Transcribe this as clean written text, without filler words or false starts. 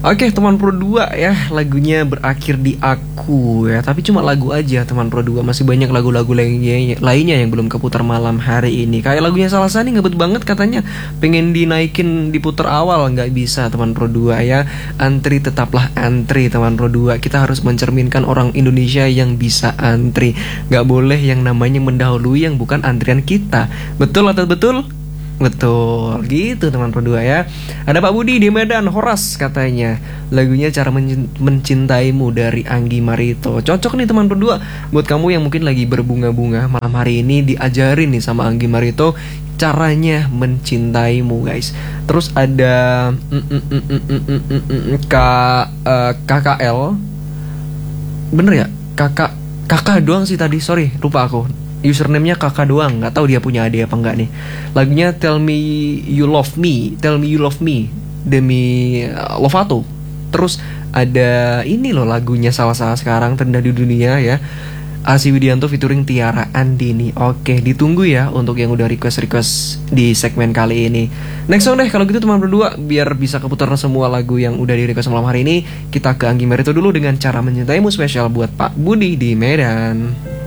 Oke teman Pro 2 ya, lagunya berakhir di aku ya. Tapi cuma lagu aja teman Pro 2. Masih banyak lagu-lagu lainnya yang belum keputar malam hari ini. Kayak lagunya Salasani ngebet banget katanya, pengen dinaikin diputar awal, nggak bisa teman Pro 2 ya. Antri tetaplah antri teman Pro 2. Kita harus mencerminkan orang Indonesia yang bisa antri. Nggak boleh yang namanya mendahului yang bukan antrian kita. Betul atau betul? Betul, gitu teman Pro 2 ya. Ada Pak Budi di Medan, Horas katanya. Lagunya Cara Mencintaimu dari Anggi Marito. Cocok nih teman Pro 2 buat kamu yang mungkin lagi berbunga-bunga. Malam hari ini diajarin nih sama Anggi Marito caranya mencintaimu guys. Terus ada KKL. Bener ya? Kakak doang sih tadi, sorry lupa aku. Username-nya kakak doang, nggak tahu dia punya adik apa enggak nih. Lagunya Tell Me You Love Me, Tell Me You Love Me, Demi Lovato. Terus ada ini loh lagunya salah-salah sekarang terendah di dunia ya, Asi Widianto featuring Tiara Andini. Oke, ditunggu ya untuk yang udah request di segmen kali ini. Next song deh kalau gitu teman berdua, biar bisa keputar semua lagu yang udah di request malam hari ini. Kita ke Anggi Marito dulu dengan Cara Mencintaimu spesial buat Pak Budi di Medan.